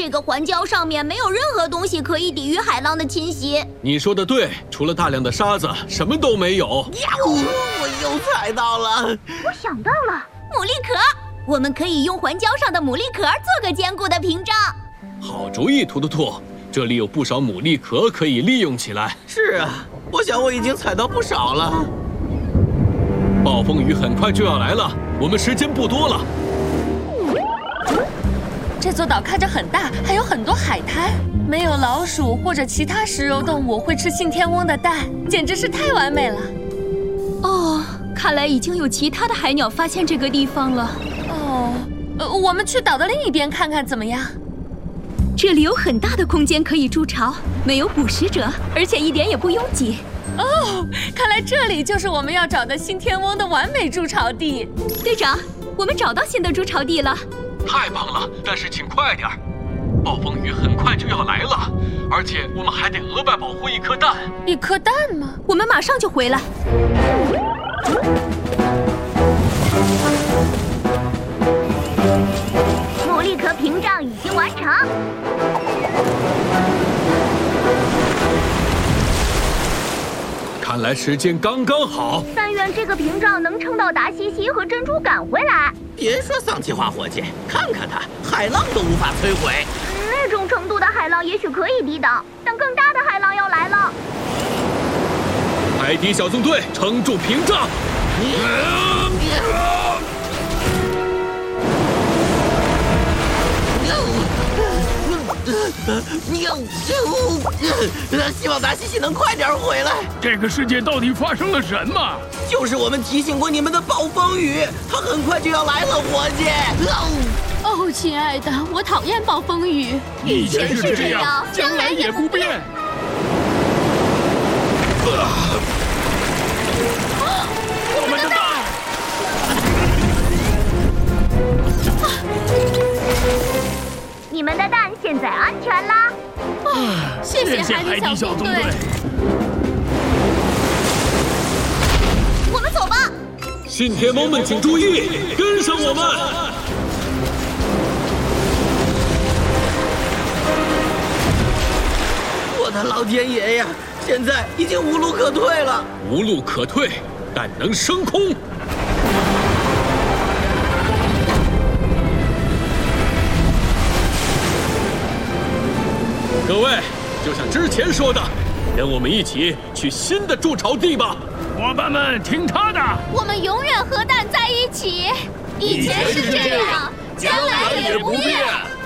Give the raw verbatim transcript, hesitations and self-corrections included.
这个环礁上面没有任何东西可以抵御海浪的侵袭。 你说的对，除了大量的沙子，什么都没有。 呀呜！我又踩到了。 我想到了，牡蛎壳，我们可以用环礁上的牡蛎壳做个坚固的屏障。 好主意，图图兔，这里有不少牡蛎壳可以利用起来。 是啊，我想我已经踩到不少了。 暴风雨很快就要来了，我们时间不多了。 这座岛看着很大，还有很多海滩，没有老鼠或者其他食肉动物会吃信天翁的蛋，简直是太完美了。 哦，看来已经有其他的海鸟发现这个地方了。 哦，呃，我们去岛的另一边看看怎么样？ 这里有很大的空间可以筑巢，没有捕食者，而且一点也不拥挤。 哦，看来这里就是我们要找的信天翁的完美筑巢地。 队长，我们找到新的筑巢地了。 太棒了，但是请快点，暴风雨很快就要来了，而且我们还得额外保护一颗蛋。 一颗蛋吗？ 我们马上就回来。 牡蛎壳屏障已经完成。 看来时间刚刚好。 但愿这个屏障能撑到达西西和珍珠赶回来。 别说丧气话，伙计，看看它，海浪都无法摧毁。 那种程度的海浪也许可以抵挡，但更大的海浪要来了。 海底小纵队撑住屏障。 希望达西西能快点回来。 这个世界到底发生了什么？ 就是我们提醒过你们的暴风雨，它很快就要来了，伙计。 哦，亲爱的，我讨厌暴风雨。 以前是这样，将来也不变。我们的蛋！ 你们的蛋现在安全啦！ 啊，谢谢海底小纵队。 我们走吧。 信天翁们请注意，跟上我们！ 我的老天爷呀！现在已经无路可退了。 无路可退，但能升空。各位，就像之前说的，跟我们一起去新的筑巢地吧。 伙伴们，听他的。 我们永远和蛋在一起。以前是这样，将来也不变。